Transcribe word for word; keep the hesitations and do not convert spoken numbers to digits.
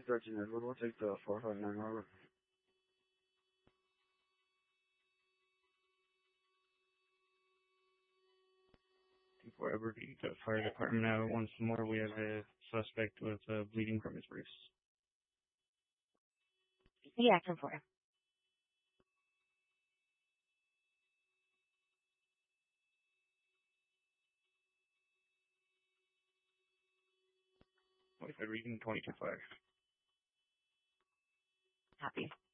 thirteen Edward. We'll take the four five nine Robert. For Edward, the fire department now. Once more, we have a suspect with uh, bleeding from his wrist. The action for him. With a reading twenty-two five. Happy.